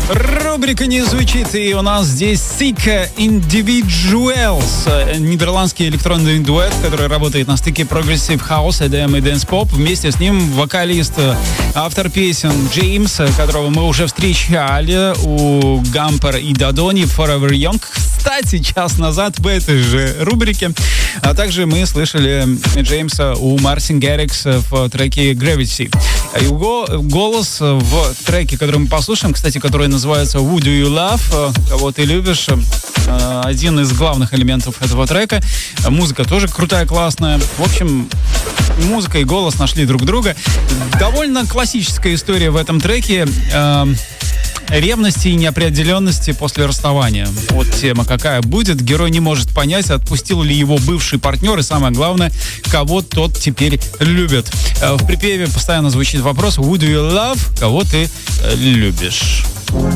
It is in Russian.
Рубрика не звучит, и у нас здесь Sika Individuals, нидерландский электронный дуэт, который работает на стыке прогрессив хаус, EDM и дэнс-поп. Вместе с ним вокалист, автор песен Джеймс, которого мы уже встречали у Гампер и Дадони, Forever Young. Кстати, час назад в этой же рубрике. А также мы слышали Джеймса у Мартин Гаррикс в треке Gravity. Его голос в треке, который мы послушаем, кстати, который называется Who Do You Love? Кого ты любишь? Один из главных элементов этого трека. Музыка тоже крутая, классная. В общем, музыка и голос нашли друг друга. Довольно классическая история в этом треке. Ревности и неопределенности после расставания. Вот тема какая будет. Герой не может понять, отпустил ли его бывший партнер, и самое главное, кого тот теперь любит. В припеве постоянно звучит вопрос Who do you love? Кого ты любишь?